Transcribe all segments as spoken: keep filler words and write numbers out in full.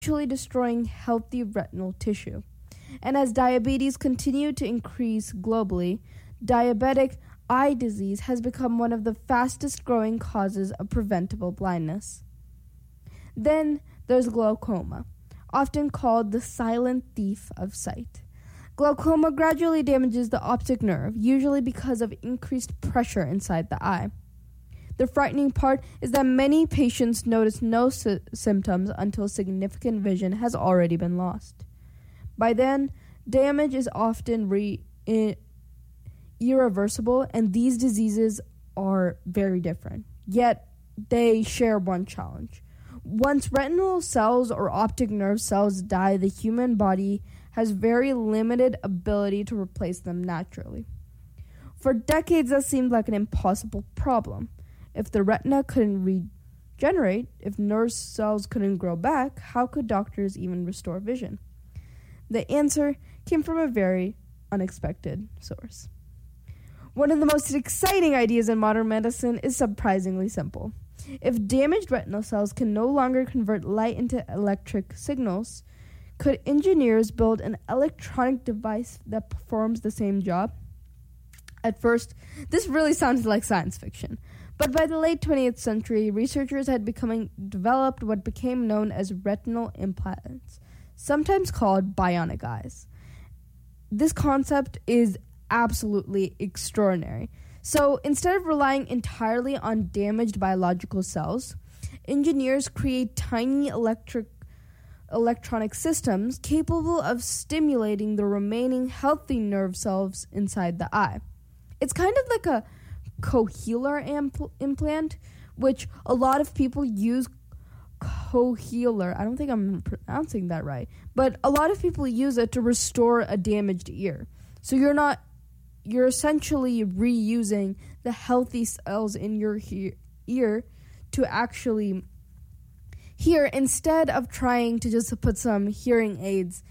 eventually destroying healthy retinal tissue. And as diabetes continued to increase globally, diabetic eye disease has become one of the fastest growing causes of preventable blindness. Then there's glaucoma, often called the silent thief of sight. Glaucoma gradually damages the optic nerve, usually because of increased pressure inside the eye. The frightening part is that many patients notice no sy- symptoms until significant vision has already been lost. By then, damage is often re- I- irreversible, and these diseases are very different. Yet, they share one challenge. Once retinal cells or optic nerve cells die, the human body has very limited ability to replace them naturally. For decades, that seemed like an impossible problem. If the retina couldn't regenerate, if nerve cells couldn't grow back, how could doctors even restore vision? The answer came from a very unexpected source. One of the most exciting ideas in modern medicine is surprisingly simple. If damaged retinal cells can no longer convert light into electric signals, could engineers build an electronic device that performs the same job? At first, this really sounded like science fiction. But by the late twentieth century, researchers had becoming developed what became known as retinal implants, sometimes called bionic eyes. This concept is absolutely extraordinary. So instead of relying entirely on damaged biological cells, engineers create tiny electric electronic systems capable of stimulating the remaining healthy nerve cells inside the eye. It's kind of like a cochlear ampl- implant, which a lot of people use cochlear. I don't think I'm pronouncing that right, but a lot of people use it to restore a damaged ear. So you're not, you're essentially reusing the healthy cells in your he- ear to actually hear, instead of trying to just put some hearing aids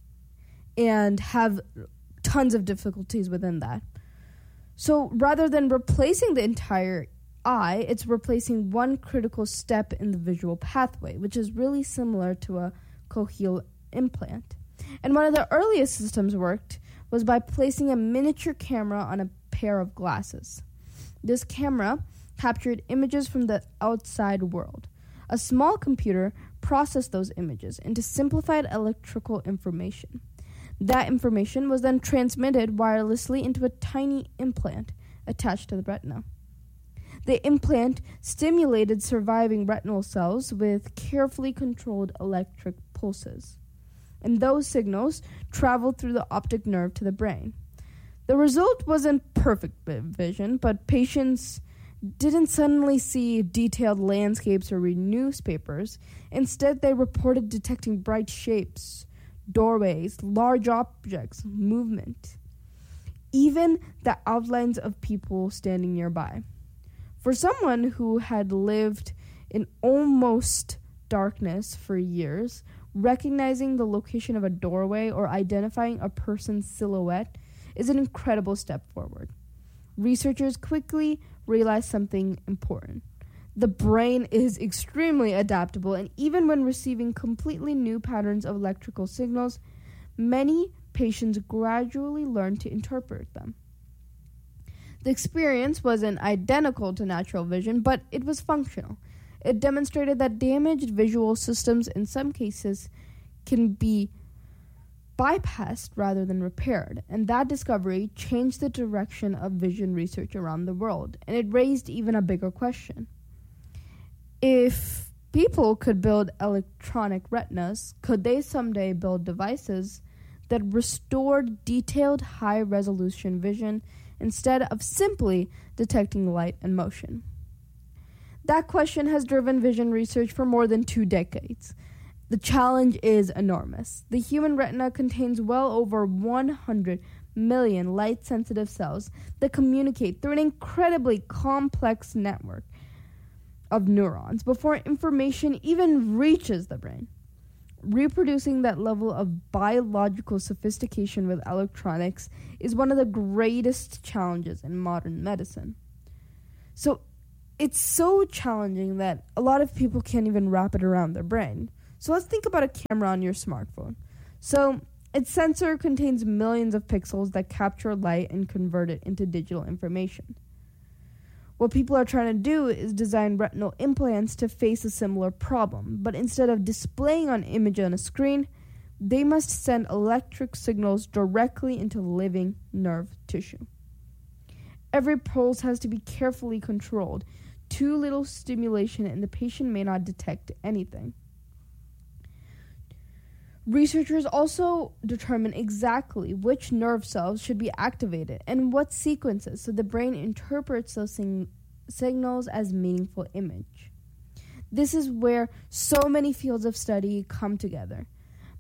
and have tons of difficulties within that. So rather than replacing the entire eye, it's replacing one critical step in the visual pathway, which is really similar to a cochlear implant. And one of the earliest systems worked was by placing a miniature camera on a pair of glasses. This camera captured images from the outside world. A small computer processed those images into simplified electrical information. That information was then transmitted wirelessly into a tiny implant attached to the retina. The implant stimulated surviving retinal cells with carefully controlled electric pulses, and those signals traveled through the optic nerve to the brain. The result wasn't perfect vision, but patients didn't suddenly see detailed landscapes or read newspapers. Instead, they reported detecting bright shapes, doorways, large objects, movement, even the outlines of people standing nearby. For someone who had lived in almost darkness for years, recognizing the location of a doorway or identifying a person's silhouette is an incredible step forward. Researchers quickly realized something important. The brain is extremely adaptable, and even when receiving completely new patterns of electrical signals, many patients gradually learn to interpret them. The experience wasn't identical to natural vision, but it was functional. It demonstrated that damaged visual systems in some cases can be bypassed rather than repaired, and that discovery changed the direction of vision research around the world, and it raised even a bigger question. If people could build electronic retinas, could they someday build devices that restored detailed high-resolution vision instead of simply detecting light and motion? That question has driven vision research for more than two decades. The challenge is enormous. The human retina contains well over one hundred million light-sensitive cells that communicate through an incredibly complex network of neurons before information even reaches the brain. Reproducing that level of biological sophistication with electronics is one of the greatest challenges in modern medicine. So it's so challenging that a lot of people can't even wrap it around their brain. So let's think about a camera on your smartphone. So its sensor contains millions of pixels that capture light and convert it into digital information. What people are trying to do is design retinal implants to face a similar problem, but instead of displaying an image on a screen, they must send electric signals directly into living nerve tissue. Every pulse has to be carefully controlled. Too little stimulation and the patient may not detect anything. Researchers also determine exactly which nerve cells should be activated and what sequences so the brain interprets those sing- signals as meaningful image. This is where so many fields of study come together.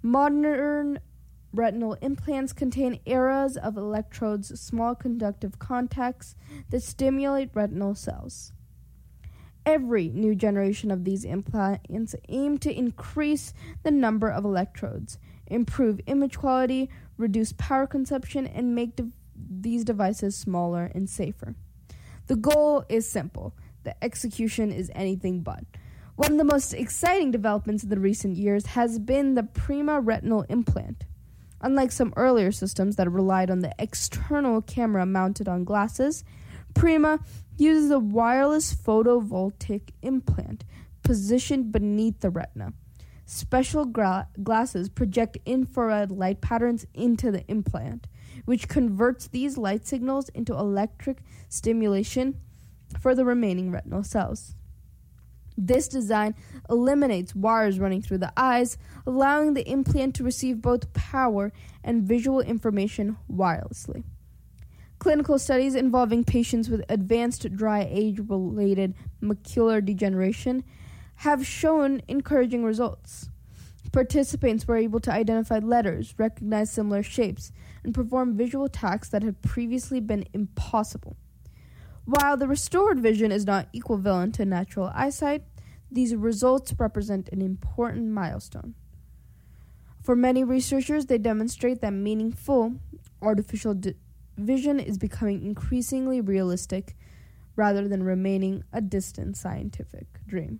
Modern retinal implants contain eras of electrodes, small conductive contacts that stimulate retinal cells. Every new generation of these implants aim to increase the number of electrodes, improve image quality, reduce power consumption, and make de- these devices smaller and safer. The goal is simple. The execution is anything but. One of the most exciting developments in the recent years has been the Prima retinal implant. Unlike some earlier systems that relied on the external camera mounted on glasses, Prima uses a wireless photovoltaic implant positioned beneath the retina. Special gra- glasses project infrared light patterns into the implant, which converts these light signals into electric stimulation for the remaining retinal cells. This design eliminates wires running through the eyes, allowing the implant to receive both power and visual information wirelessly. Clinical studies involving patients with advanced dry age-related macular degeneration have shown encouraging results. Participants were able to identify letters, recognize similar shapes, and perform visual tasks that had previously been impossible. While the restored vision is not equivalent to natural eyesight, these results represent an important milestone. For many researchers, they demonstrate that meaningful artificial di- vision is becoming increasingly realistic rather than remaining a distant scientific dream.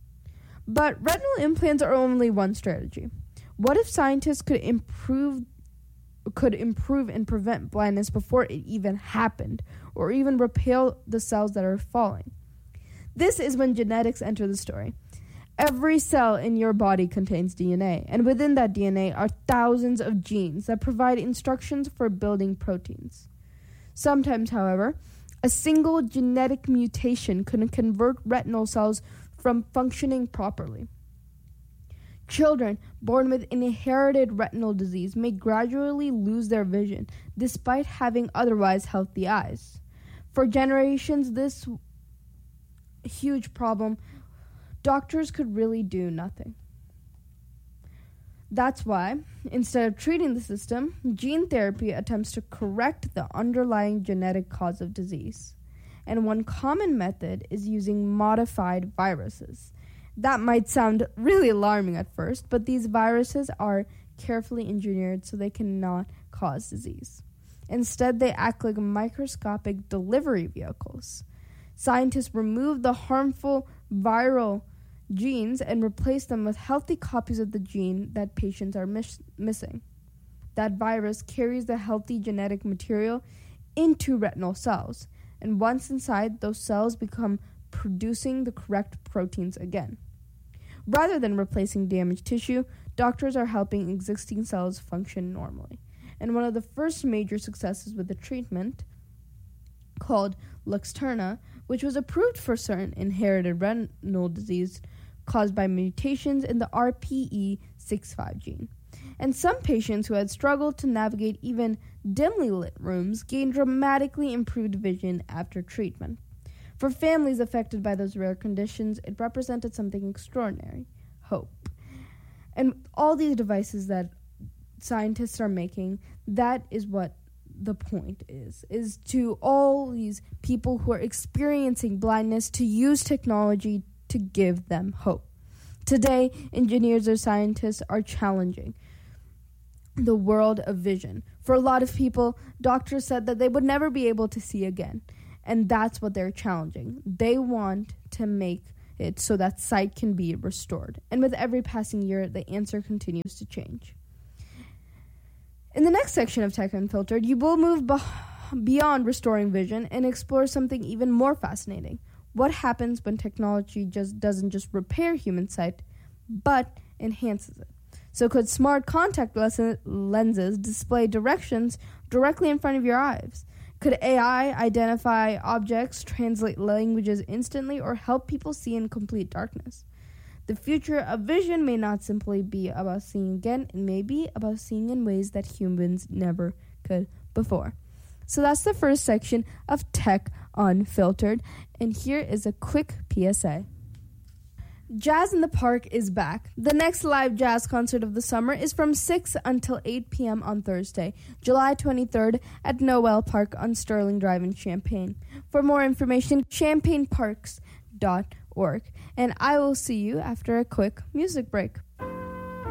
But retinal implants are only one strategy. What if scientists could improve could improve and prevent blindness before it even happened, or even repair the cells that are falling? This is when genetics enter the story. Every cell in your body contains D N A, and within that D N A are thousands of genes that provide instructions for building proteins. Sometimes, however, a single genetic mutation can convert retinal cells from functioning properly. Children born with inherited retinal disease may gradually lose their vision despite having otherwise healthy eyes. For generations, this huge problem, doctors could really do nothing. That's why, instead of treating the system, gene therapy attempts to correct the underlying genetic cause of disease. And one common method is using modified viruses. That might sound really alarming at first, but these viruses are carefully engineered so they cannot cause disease. Instead, they act like microscopic delivery vehicles. Scientists remove the harmful viral genes and replace them with healthy copies of the gene that patients are mis- missing. That virus carries the healthy genetic material into retinal cells, and once inside, those cells become producing the correct proteins again. Rather than replacing damaged tissue, doctors are helping existing cells function normally. And one of the first major successes with the treatment, called Luxturna, which was approved for certain inherited retinal disease caused by mutations in the R P E sixty-five gene. And some patients who had struggled to navigate even dimly lit rooms gained dramatically improved vision after treatment. For families affected by those rare conditions, it represented something extraordinary, hope. And all these devices that scientists are making, that is what the point is, is to all these people who are experiencing blindness to use technology to give them hope. Today, engineers or scientists are challenging the world of vision. For a lot of people, doctors said that they would never be able to see again, and that's what they're challenging. They want to make it so that sight can be restored. And with every passing year, the answer continues to change. In the next section of Tech Unfiltered, you will move be- beyond restoring vision and explore something even more fascinating. What happens when technology just doesn't just repair human sight, but enhances it? So could smart contact les- lenses display directions directly in front of your eyes? Could A I identify objects, translate languages instantly, or help people see in complete darkness? The future of vision may not simply be about seeing again, it may be about seeing in ways that humans never could before. So that's the first section of Tech Unfiltered, and here is a quick P S A. Jazz in the Park is back. The next live jazz concert of the summer is from six until eight p.m. on Thursday, July twenty-third at Noel Park on Sterling Drive in Champaign. For more information, champaign parks dot org. And I will see you after a quick music break.